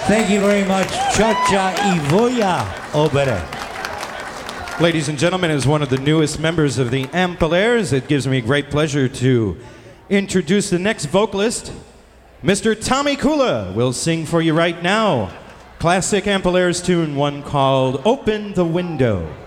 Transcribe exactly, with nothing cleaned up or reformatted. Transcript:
Thank you very much, Ciocia Ivoya Obere. Ladies and gentlemen, as one of the newest members of the Ampalaires, it gives me great pleasure to introduce the next vocalist. Mister Tommy Kula will sing for you right now. Classic Ampalaires tune, one called Open the Window.